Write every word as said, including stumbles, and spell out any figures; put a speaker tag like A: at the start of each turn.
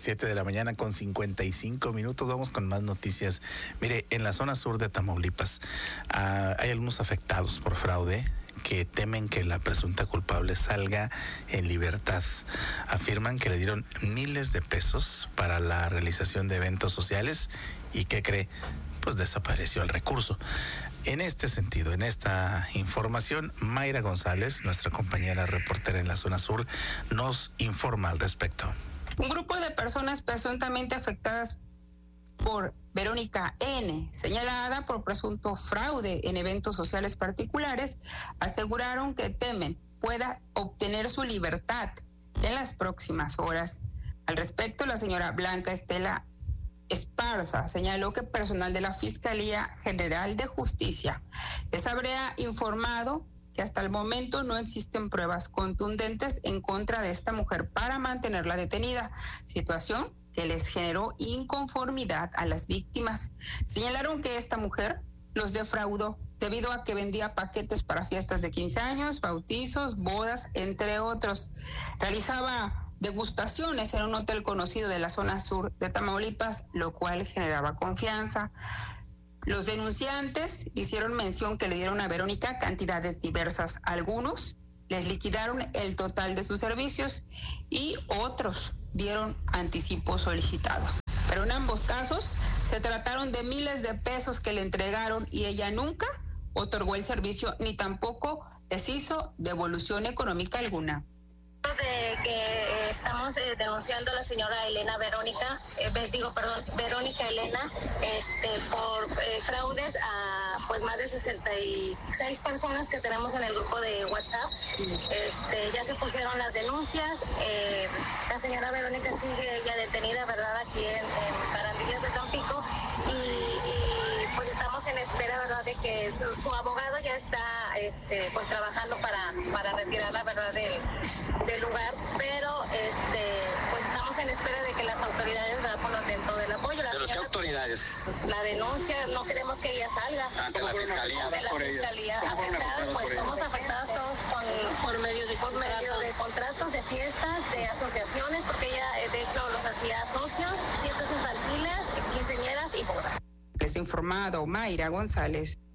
A: Siete de la mañana con cincuenta y cinco minutos. Vamos con más noticias. Mire, en la zona sur de Tamaulipas uh, hay algunos afectados por fraude que temen que la presunta culpable salga en libertad. Afirman que le dieron miles de pesos para la realización de eventos sociales y ¿qué cree? Pues desapareció el recurso. En este sentido, en esta información, Mayra González, nuestra compañera reportera en la zona sur, nos informa al respecto.
B: Un grupo de personas presuntamente afectadas por Verónica N., señalada por presunto fraude en eventos sociales particulares, aseguraron que temen pueda obtener su libertad en las próximas horas. Al respecto, la señora Blanca Estela Esparza señaló que personal de la Fiscalía General de Justicia les habría informado que hasta el momento no existen pruebas contundentes en contra de esta mujer para mantenerla detenida, situación que les generó inconformidad a las víctimas. Señalaron que esta mujer los defraudó debido a que vendía paquetes para fiestas de quince años, bautizos, bodas, entre otros. Realizaba degustaciones en un hotel conocido de la zona sur de Tamaulipas, lo cual generaba confianza. Los denunciantes hicieron mención que le dieron a Verónica cantidades diversas. Algunos les liquidaron el total de sus servicios y otros dieron anticipos solicitados. Pero en ambos casos se trataron de miles de pesos que le entregaron y ella nunca otorgó el servicio ni tampoco les hizo devolución económica alguna.
C: De que estamos eh, denunciando a la señora Elena Verónica, eh, digo, perdón, Verónica Elena, este, por eh, fraudes a pues más de sesenta y seis personas que tenemos en el grupo de WhatsApp. Este, ya se pusieron las denuncias. Eh, la señora Verónica sigue ya detenida, ¿verdad?, aquí en, en Barandillas de Tampico y, y pues estamos en espera, ¿verdad?, de que su, su abogado ya está este, pues trabajando para, para retirarla, ¿verdad?, del del lugar, pero este pues estamos en espera de que las autoridades pongan dentro del apoyo. La
D: ¿Pero qué autoridades?
C: La denuncia, no queremos que ella salga.
D: Ante la fiscalía.
C: De la
D: por
C: fiscalía afectada, pues estamos afectados todos con, por medio de por medio de contratos, de fiestas, de asociaciones, porque ella de hecho los hacía socios, fiestas infantiles, quinceañeras y bodas.
B: Les ha informado Mayra González.